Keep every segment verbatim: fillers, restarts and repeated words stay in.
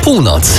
Północ.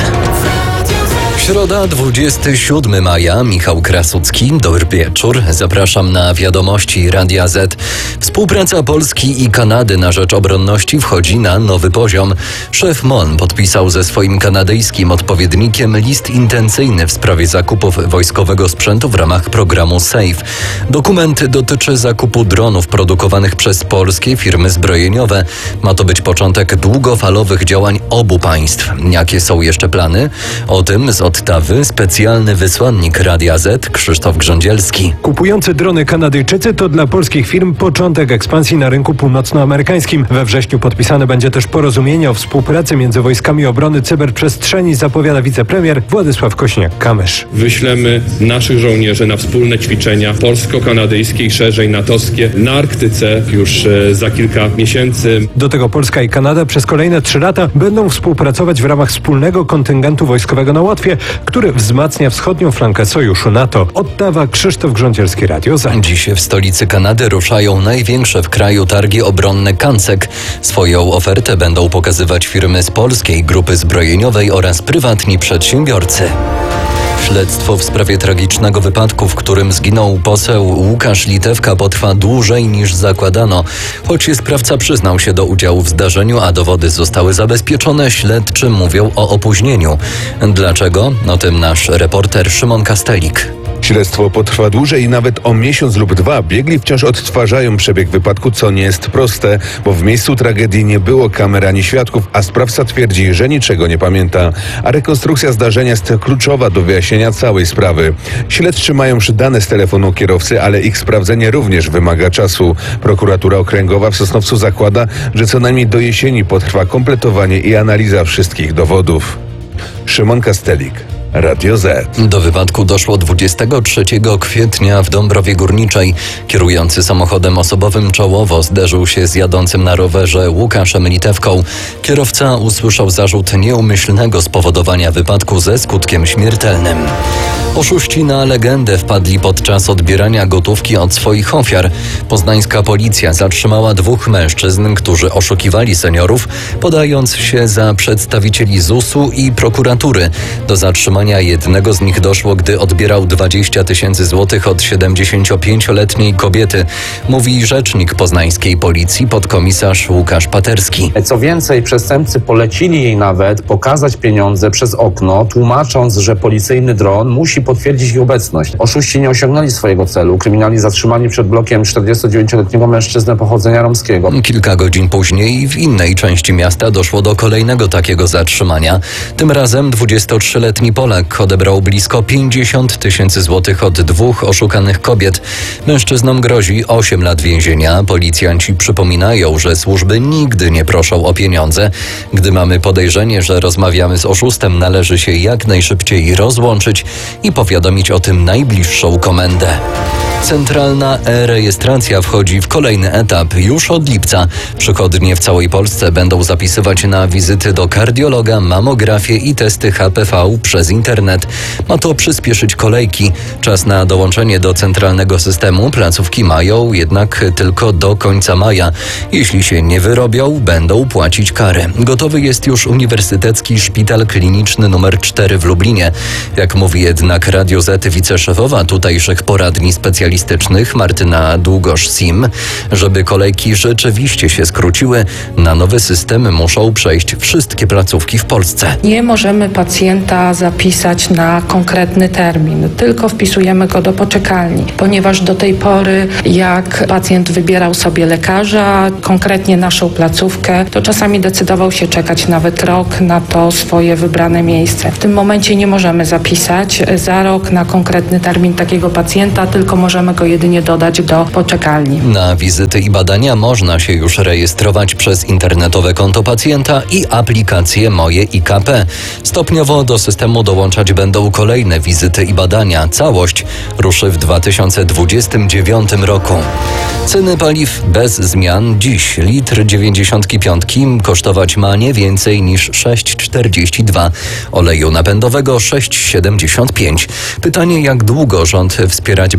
Środa, dwudziestego siódmego maja. Michał Krasucki. Dobry wieczór. Zapraszam na wiadomości Radia Z. Współpraca Polski i Kanady na rzecz obronności wchodzi na nowy poziom. Szef M O N podpisał ze swoim kanadyjskim odpowiednikiem list intencyjny w sprawie zakupów wojskowego sprzętu w ramach programu SAFE. Dokument dotyczy zakupu dronów produkowanych przez polskie firmy zbrojeniowe. Ma to być początek długofalowych działań obu państw. Jakie są jeszcze plany? O tym z Ottawy specjalny wysłannik Radia Z Krzysztof Grządzielski. Kupujący drony Kanadyjczycy to dla polskich firm początek ekspansji na rynku północnoamerykańskim. We wrześniu podpisane będzie też porozumienie o współpracy między wojskami obrony cyberprzestrzeni, zapowiada wicepremier Władysław Kośniak-Kamysz. Wyślemy naszych żołnierzy na wspólne ćwiczenia polsko-kanadyjskie i szerzej natowskie na Arktyce już e, za kilka miesięcy. Do tego Polska i Kanada przez kolejne trzy lata będą współpracować w ramach wspólnego kontyngentu wojskowego na Łotwie, który wzmacnia wschodnią flankę sojuszu NATO. Ottawa, Krzysztof Grządzielski, Radio Z. Dziś w stolicy Kanady ruszają największe w kraju targi obronne Kancek. Swoją ofertę będą pokazywać firmy z polskiej grupy zbrojeniowej oraz prywatni przedsiębiorcy. Śledztwo w sprawie tragicznego wypadku, w którym zginął poseł Łukasz Litewka, potrwa dłużej niż zakładano. Choć sprawca przyznał się do udziału w zdarzeniu, a dowody zostały zabezpieczone, śledczy mówią o opóźnieniu. Dlaczego? O tym nasz reporter Szymon Kastelik. Śledztwo potrwa dłużej i nawet o miesiąc lub dwa. Biegli wciąż odtwarzają przebieg wypadku, co nie jest proste, bo w miejscu tragedii nie było kamer ani świadków, a sprawca twierdzi, że niczego nie pamięta. A rekonstrukcja zdarzenia jest kluczowa do wyjaśnienia całej sprawy. Śledczy mają już dane z telefonu kierowcy, ale ich sprawdzenie również wymaga czasu. Prokuratura Okręgowa w Sosnowcu zakłada, że co najmniej do jesieni potrwa kompletowanie i analiza wszystkich dowodów. Szymon Kastelik, Radio Z. Do wypadku doszło dwudziestego trzeciego kwietnia w Dąbrowie Górniczej. Kierujący samochodem osobowym czołowo zderzył się z jadącym na rowerze Łukaszem Litewką. Kierowca usłyszał zarzut nieumyślnego spowodowania wypadku ze skutkiem śmiertelnym. Oszuści na legendę wpadli podczas odbierania gotówki od swoich ofiar. Poznańska policja zatrzymała dwóch mężczyzn, którzy oszukiwali seniorów, podając się za przedstawicieli zusu i prokuratury. Do zatrzymania jednego z nich doszło, gdy odbierał dwadzieścia tysięcy złotych od siedemdziesięciopięcioletniej kobiety, mówi rzecznik poznańskiej policji podkomisarz Łukasz Paterski. Co więcej, przestępcy polecili jej nawet pokazać pieniądze przez okno, tłumacząc, że policyjny dron musi potwierdzić ich obecność. Oszuści nie osiągnęli swojego celu. Kryminalni zatrzymani przed blokiem czterdziestodziewięcioletniego mężczyznę pochodzenia romskiego. Kilka godzin później w innej części miasta doszło do kolejnego takiego zatrzymania. Tym razem dwudziestotrzyletni Polak odebrał blisko pięćdziesiąt tysięcy złotych od dwóch oszukanych kobiet. Mężczyznom grozi osiem lat więzienia. Policjanci przypominają, że służby nigdy nie proszą o pieniądze. Gdy mamy podejrzenie, że rozmawiamy z oszustem, należy się jak najszybciej rozłączyć i powiadomić o tym najbliższą komendę. Centralna e-rejestracja wchodzi w kolejny etap. Już od lipca przychodnie w całej Polsce będą zapisywać na wizyty do kardiologa, mamografię i testy H P V przez internet. Ma to przyspieszyć kolejki. Czas na dołączenie do centralnego systemu placówki mają jednak tylko do końca maja. Jeśli się nie wyrobią, będą płacić karę. Gotowy jest już Uniwersytecki Szpital Kliniczny numer cztery w Lublinie. Jak mówi jednak Radio Z wiceszefowa tutejszych poradni specjalistycznych Martyna Długosz-Sim, żeby kolejki rzeczywiście się skróciły, na nowy system muszą przejść wszystkie placówki w Polsce. Nie możemy pacjenta zapisać na konkretny termin, tylko wpisujemy go do poczekalni, ponieważ do tej pory jak pacjent wybierał sobie lekarza, konkretnie naszą placówkę, to czasami decydował się czekać nawet rok na to swoje wybrane miejsce. W tym momencie nie możemy zapisać za rok na konkretny termin takiego pacjenta, tylko możemy go jedynie dodać do poczekalni. Na wizyty i badania można się już rejestrować przez internetowe konto pacjenta i aplikację Moje I K P. Stopniowo do systemu dołączać będą kolejne wizyty i badania. Całość ruszy w dwa tysiące dwudziestym dziewiątym roku. Ceny paliw bez zmian. Dziś litr dziewięćdziesiątki piątki kosztować ma nie więcej niż sześć czterdzieści dwa. Oleju napędowego sześć siedemdziesiąt pięć. Pytanie, jak długo rząd wspierać będzie kierowców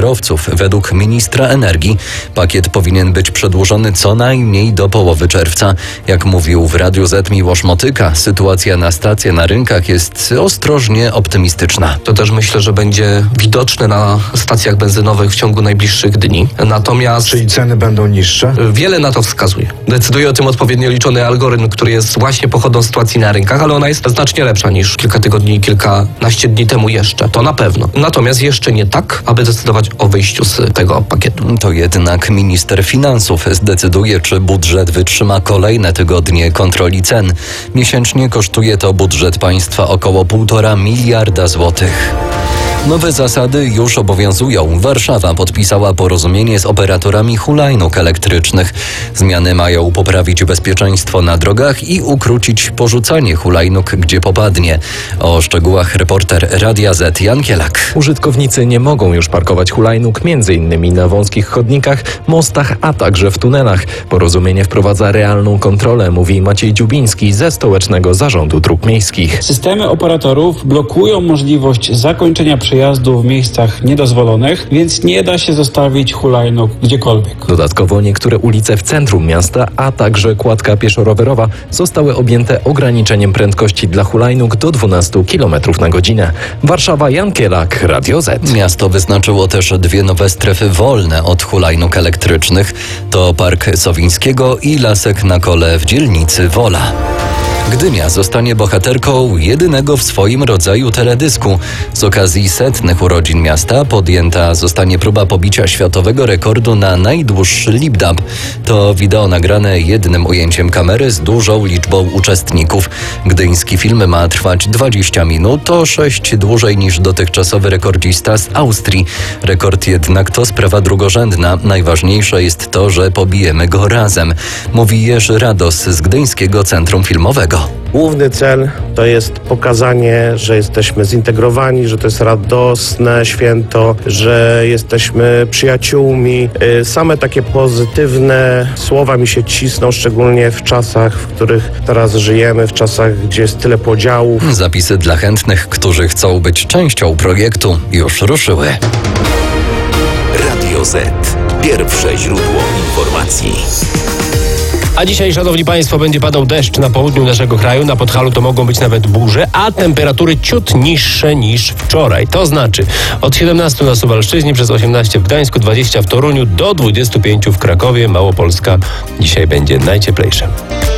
kierowców. Według ministra energii pakiet powinien być przedłużony co najmniej do połowy czerwca. Jak mówił w Radiu Z Miłosz Motyka, sytuacja na stacjach na rynkach jest ostrożnie optymistyczna. To też myślę, że będzie widoczne na stacjach benzynowych w ciągu najbliższych dni. Natomiast Czyli ceny będą niższe? wiele na to wskazuje. Decyduje o tym odpowiednio liczony algorytm, który jest właśnie pochodą sytuacji na rynkach, ale ona jest znacznie lepsza niż kilka tygodni, kilkanaście dni temu jeszcze. To na pewno. Natomiast jeszcze nie tak, aby decydować o wyjściu z tego pakietu. To jednak minister finansów zdecyduje, czy budżet wytrzyma kolejne tygodnie kontroli cen. Miesięcznie kosztuje to budżet państwa około półtora miliarda złotych. Nowe zasady już obowiązują. Warszawa podpisała porozumienie z operatorami hulajnóg elektrycznych. Zmiany mają poprawić bezpieczeństwo na drogach i ukrócić porzucanie hulajnóg, gdzie popadnie. O szczegółach reporter Radia Z Jan Kielak. Użytkownicy nie mogą już parkować hulajnóg m.in. na wąskich chodnikach, mostach, a także w tunelach. Porozumienie wprowadza realną kontrolę, mówi Maciej Dziubiński ze Stołecznego Zarządu Dróg Miejskich. Systemy operatorów blokują możliwość zakończenia przejazdu w miejscach niedozwolonych, więc nie da się zostawić hulajnóg gdziekolwiek. Dodatkowo niektóre ulice w centrum miasta, a także kładka pieszo-rowerowa zostały objęte ograniczeniem prędkości dla hulajnóg do dwanaście kilometrów na godzinę. Warszawa, Jan Kielak, Radio Z. Miasto wyznaczyło też dwie nowe strefy wolne od hulajnóg elektrycznych. To Park Sowińskiego i Lasek na Kole w dzielnicy Wola. Gdynia zostanie bohaterką jedynego w swoim rodzaju teledysku. Z okazji setnych urodzin miasta podjęta zostanie próba pobicia światowego rekordu na najdłuższy lip-dub. To wideo nagrane jednym ujęciem kamery z dużą liczbą uczestników. Gdyński film ma trwać dwadzieścia minut, to sześć dłużej niż dotychczasowy rekordzista z Austrii. Rekord jednak to sprawa drugorzędna. Najważniejsze jest to, że pobijemy go razem, mówi Jerzy Rados z Gdyńskiego Centrum Filmowego. Główny cel to jest pokazanie, że jesteśmy zintegrowani, że to jest radosne święto, że jesteśmy przyjaciółmi. Same takie pozytywne słowa mi się cisną, szczególnie w czasach, w których teraz żyjemy, w czasach, gdzie jest tyle podziałów. Zapisy dla chętnych, którzy chcą być częścią projektu, już ruszyły. Radio Z. Pierwsze źródło informacji. A dzisiaj, szanowni państwo, będzie padał deszcz na południu naszego kraju. Na Podhalu to mogą być nawet burze, a temperatury ciut niższe niż wczoraj. To znaczy od siedemnastu na Suwalszczyźnie, przez osiemnaście w Gdańsku, dwadzieścia w Toruniu, do dwudziestu pięciu w Krakowie. Małopolska dzisiaj będzie najcieplejsza.